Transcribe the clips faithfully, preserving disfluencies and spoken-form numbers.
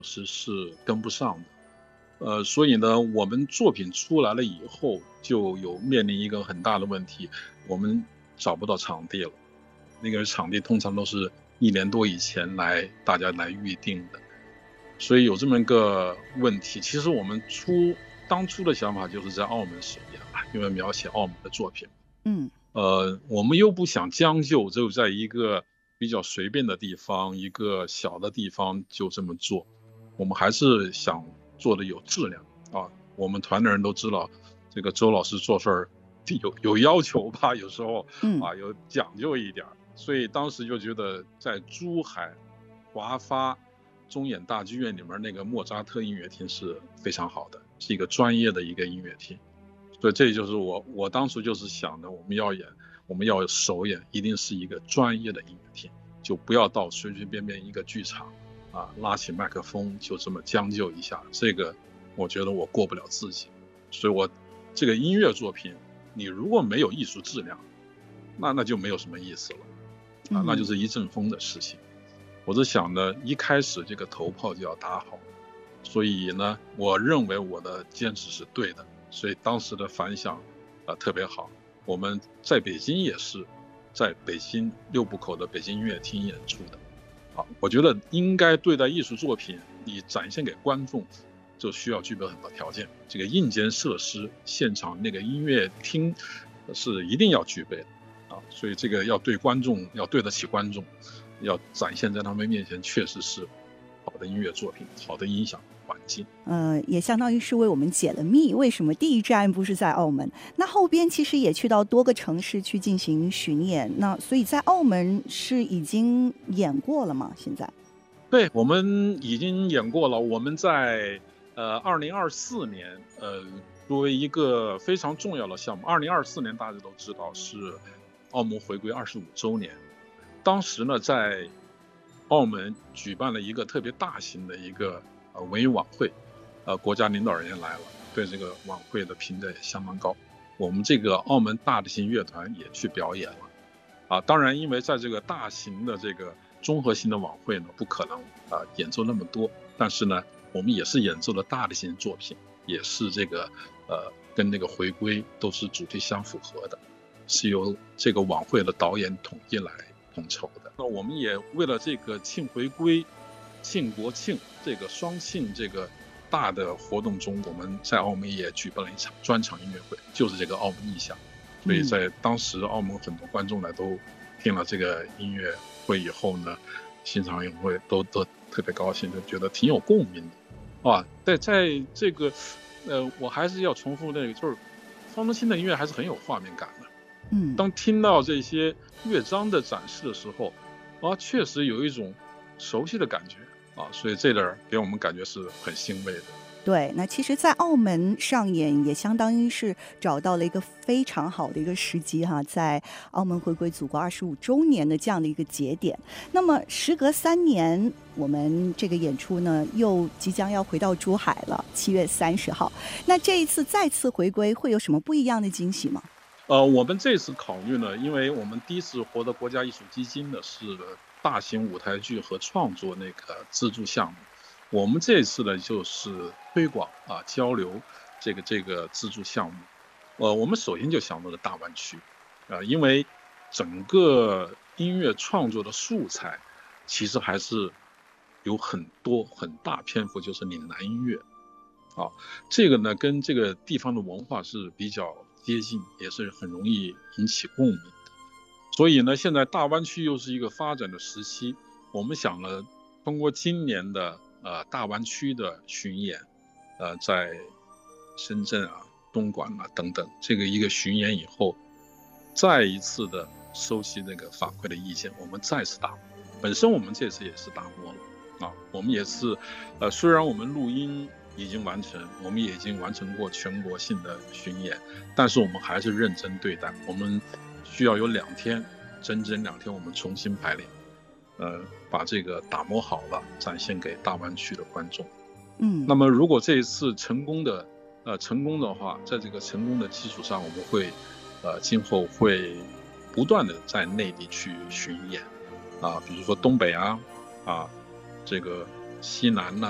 是是跟不上的。呃，所以呢，我们作品出来了以后，就有面临一个很大的问题，我们找不到场地了。那个场地通常都是一年多以前来大家来预定的，所以有这么一个问题。其实我们出当初的想法就是在澳门首演吧，因为描写澳门的作品。 嗯。 呃，我们又不想将就，就在一个比较随便的地方，一个小的地方就这么做。我们还是想做的有质量啊。我们团的人都知道，这个周老师做事儿有有要求吧，有时候嗯。 啊有讲究一点儿。所以当时就觉得在珠海华发中演大剧院里面那个莫扎特音乐厅是非常好的，是一个专业的一个音乐厅。所以这就是我我当初就是想的，我们要演我们要首演一定是一个专业的音乐厅，就不要到随随便便一个剧场啊拉起麦克风就这么将就一下，这个我觉得我过不了自己。所以我这个音乐作品你如果没有艺术质量，那那就没有什么意思了啊，那就是一阵风的事情。我是想呢，一开始这个头炮就要打好，所以呢，我认为我的坚持是对的，所以当时的反响呃特别好。我们在北京也是在北京六部口的北京音乐厅演出的。好，我觉得应该对待艺术作品，你展现给观众就需要具备很多条件，这个硬件设施现场那个音乐厅是一定要具备的啊，所以这个要对观众要对得起观众，要展现在他们面前确实是好的音乐作品，好的音响环境。 呃，也相当于是为我们解了密，为什么第一站不是在澳门？那后边其实也去到多个城市去进行巡演，那所以在澳门是已经演过了吗？现在？ 对，我们已经演过了。我们在呃二零二四年，呃作为一个非常重要的项目，二零二四年大家都知道是澳门回归二十五周年。当时呢，在澳门举办了一个特别大型的一个呃文艺晚会，呃国家领导人也来了，对这个晚会的评价也相当高。我们这个澳门大型乐团也去表演了。啊，当然，因为在这个大型的这个综合性的晚会呢，不可能啊演奏那么多，但是呢，我们也是演奏了大的型作品，也是这个呃跟那个回归都是主题相符合的，是由这个晚会的导演统一来统筹的。那我们也为了这个庆回归、庆国庆这个双庆这个大的活动中，我们在澳门也举办了一场专场音乐会，就是这个澳门意象。所以在当时澳门很多观众呢都听了这个音乐会以后呢，欣赏音乐会都都特别高兴，就觉得挺有共鸣的啊。在在这个呃，我还是要重复那个，就是方中信的音乐还是很有画面感的。 嗯， 当听到这些乐章的展示的时候，啊，确实有一种熟悉的感觉啊，所以这点给我们感觉是很欣慰的。 对，那其实在澳门上演也相当于是找到了一个非常好的一个时机哈，在澳门回归祖国二十五周年的这样的一个节点。那么时隔三年，我们这个演出呢又即将要回到珠海了，七月三十号。那这一次再次回归，会有什么不一样的惊喜吗？ 呃，我们这次考虑呢，因为我们第一次获得国家艺术基金的是大型舞台剧和创作那个资助项目，我们这次呢就是推广啊交流这个这个资助项目。呃，我们首先就想到了大湾区，啊，因为整个音乐创作的素材其实还是有很多很大篇幅就是岭南音乐。啊，这个呢跟这个地方的文化是比较接近，也是很容易引起共鸣。所以呢，现在大湾区又是一个发展的时期，我们想呢，通过今年的呃大湾区的巡演，呃，在深圳啊、东莞啊等等这个一个巡演以后，再一次的收集那个反馈的意见，我们再次打磨。本身我们这次也是打磨了啊，我们也是，呃，虽然我们录音已经完成，我们也已经完成过全国性的巡演，但是我们还是认真对待。我们需要有两天，整整两天，我们重新排练，呃，把这个打磨好了，展现给大湾区的观众。 嗯， 那么，如果这一次成功的，呃，成功的话，在这个成功的基础上，我们会，呃，今后会不断的在内地去巡演，啊，比如说东北啊，啊，这个西南呐、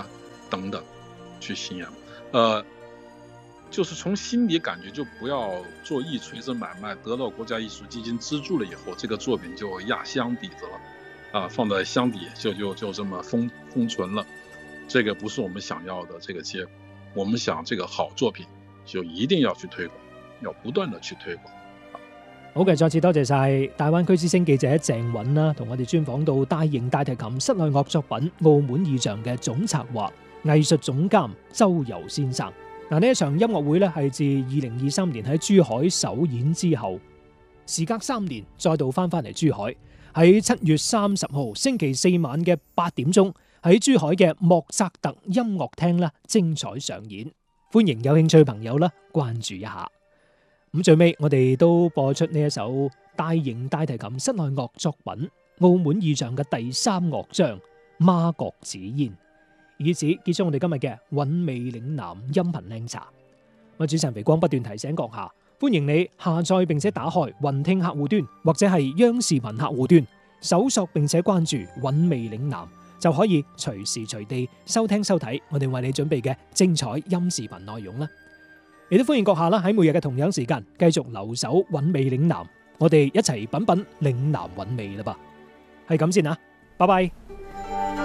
等等去行演。呃，就是从心里感觉就不要做一锤子买卖，得到国家艺术基金资助了以后，这个作品就压箱底子了，啊，放在箱底就就就这么封封存了，这个不是我们想要的这个结果。我們想這個好作品就一定要去推廣，要不斷地去推廣。 好嘅，再次多謝晒大灣區之聲記者鄭韻啦，同我哋專訪到大型大提琴室內樂作品《澳門意象》嘅總策劃、藝術總監周游先生。嗱，呢一場音樂會咧係自二零二三年喺珠海首演之後，時隔三年再度翻返嚟珠海，喺七月三十號星期四晚嘅八點鐘。喺珠海嘅莫扎特音樂廳啦，精彩上演，歡迎有興趣朋友啦關注一下。咁最尾我哋都播出呢一首大型大提琴室內樂作品《澳門意象》嘅第三樂章《孖角紫煙》，以此結束我哋今日嘅韻味嶺南音頻靚茶。我主持人肥光不斷提醒閣下，歡迎你下載並且打開雲聽客戶端或者係央視頻客戶端，搜索並且關注韻味嶺南，就可以隨時隨地收聽收睇我哋為你準備嘅精彩音視頻內容啦。亦都歡迎閣下啦喺每日嘅同樣時間繼續留守韻味嶺南，我哋一齊品品嶺南韻味啦噃。係咁先啊，拜拜。